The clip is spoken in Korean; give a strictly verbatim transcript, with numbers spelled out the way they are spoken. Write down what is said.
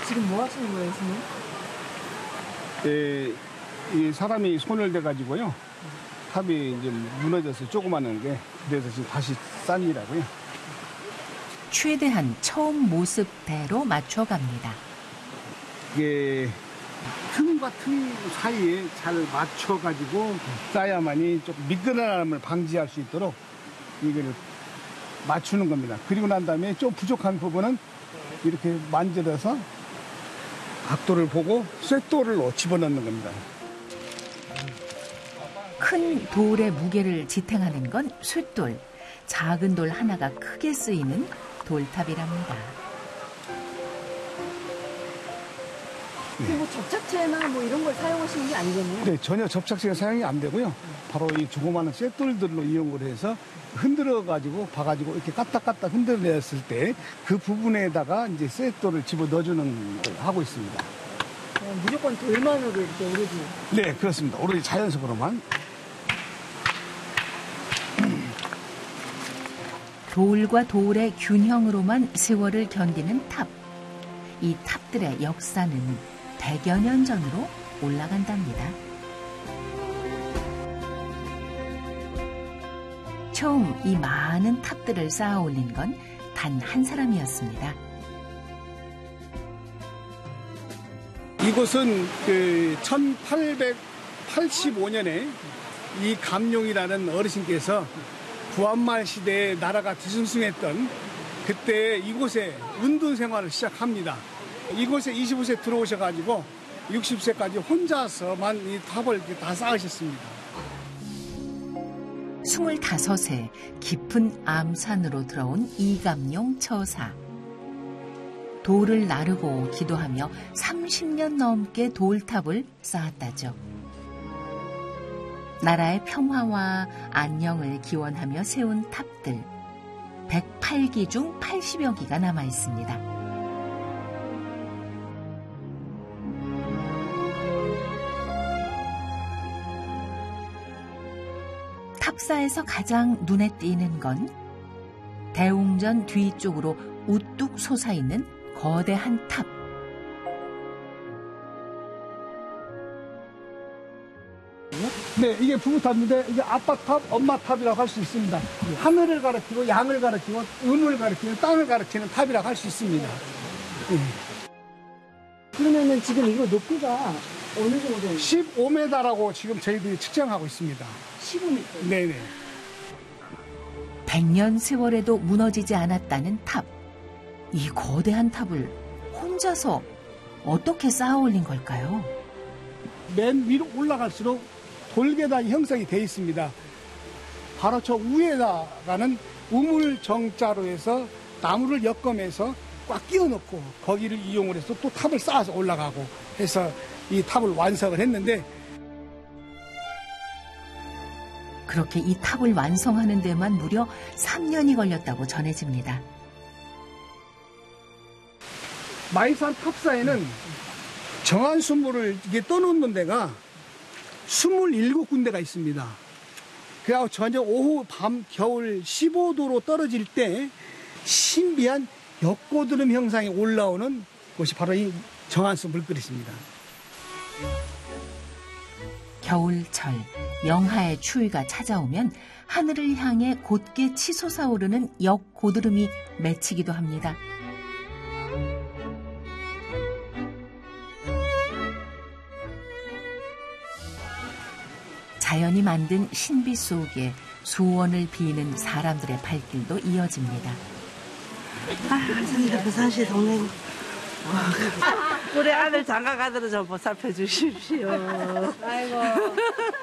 지금 뭐 하시는 거예요, 스님? 예, 이 사람이 손을 대가지고요. 탑이 이제 무너져서 조그마한 게 그래서 지금 다시 쌓이라고요. 최대한 처음 모습대로 맞춰갑니다. 이게 틈과 틈 사이에 잘 맞춰가지고 쌓아야만이 조금 미끄러짐을 방지할 수 있도록 이걸 맞추는 겁니다. 그리고 난 다음에 좀 부족한 부분은 이렇게 만들어서 각도를 보고 쇳돌을 집어넣는 겁니다. 큰 돌의 무게를 지탱하는 건 쇳돌. 작은 돌 하나가 크게 쓰이는 돌탑이랍니다. 네. 뭐 접착제나 뭐 이런 걸 사용하시는 게 아니겠네요? 네, 전혀 접착제가 사용이 안 되고요. 바로 이 조그마한 쇳돌들로 이용을 해서 흔들어가지고 봐가지고 이렇게 까딱까딱 흔들어냈을 때 그 부분에다가 이제 쇳돌을 집어 넣어주는 걸 하고 있습니다. 어, 무조건 돌만으로 이렇게 오로지? 네, 그렇습니다. 오로지 자연석으로만. 돌과 돌의 균형으로만 세월을 견디는 탑. 이 탑들의 역사는 백여 년 전으로 올라간답니다. 처음 이 많은 탑들을 쌓아 올린 건 단 한 사람이었습니다. 이곳은 그 천팔백팔십오 년에 이 감룡이라는 어르신께서 구한말 시대에 나라가 뒤숭숭했던 그때 이곳에 운동 생활을 시작합니다. 이곳에 이십오 세 들어오셔가지고 육십 세까지 혼자서만 이 탑을 다 쌓으셨습니다. 스물다섯 세 깊은 암산으로 들어온 이감룡 처사. 돌을 나르고 기도하며 삼십 년 넘게 돌탑을 쌓았다죠. 나라의 평화와 안녕을 기원하며 세운 탑들. 백팔 기 중 팔십여 기가 남아 있습니다. 탑사에서 가장 눈에 띄는 건 대웅전 뒤쪽으로 우뚝 솟아있는 거대한 탑. 네, 이게 부부탑인데 이게 아빠 탑, 엄마 탑이라고 할 수 있습니다. 하늘을 가리키고 양을 가리키고 음을 가리키는 땅을 가리키는 탑이라고 할 수 있습니다. 네. 그러면은 지금 이거 높이가 어느 정도? 십오 미터라고 지금 저희들이 측정하고 있습니다. 십오 미터? 네네. 백 년 세월에도 무너지지 않았다는 탑. 이 거대한 탑을 혼자서 어떻게 쌓아 올린 걸까요? 맨 위로 올라갈수록 돌계단이 형성이 되어 있습니다. 바로 저 위에다가는 우물정자로 해서 나무를 엮어매서 꽉 끼워 넣고 거기를 이용을 해서 또 탑을 쌓아서 올라가고 해서 이 탑을 완성을 했는데, 그렇게 이 탑을 완성하는 데만 무려 삼 년이 걸렸다고 전해집니다. 마이산 탑사에는 정한 순물을 이게 떠놓는 데가 스물일곱 군데가 있습니다. 그리고 저녁 오후 밤 겨울 십오 도로 떨어질 때 신비한 역고드름 형상이 올라오는 곳이 바로 이 정한수 물그릇입니다. 겨울철 영하의 추위가 찾아오면 하늘을 향해 곧게 치솟아 오르는 역고드름이 맺히기도 합니다. 자연이 만든 신비 속에 소원을 비는 사람들의 발길도 이어집니다. 아, 진짜 부산시 동네. 우리 아들 장가 가더라도 좀 보살펴 주십시오. 아이고.